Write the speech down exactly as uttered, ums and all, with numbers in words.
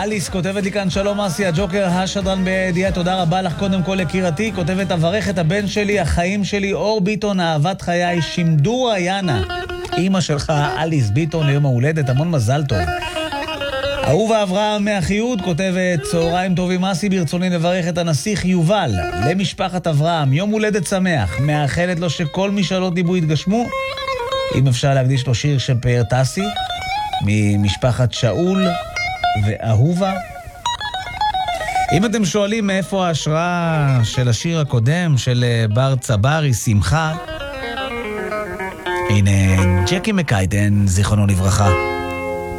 אליס כותבת לי כאן, שלום אסי, הג'וקר השדרן בידיעה, תודה רבה לך קודם כל יקירתי. כותבת, אברך את הבן שלי, החיים שלי, אור ביטון, אהבת חיי, שמדורה יאנה, אמא שלך אליס ביטון ליום ההולדת, המון מזל טוב. אהובה אברהם מהחיות כותבת, צהריים טובים אסי, ברצוני לברך את הנסיך יובל למשפחת אברהם, יום הולדת שמח, מאחלת לו שכל משאלות ליבו יתגשמו. אם אפשר להקדיש לו שיר של פאר טסי ממשפחת שאול ואהובה. אם אתם שואלים מאיפה ההשראה של השיר הקודם של בר צברי, שמחה, הנה ג'קי מקייטן, זיכרונו לברכה.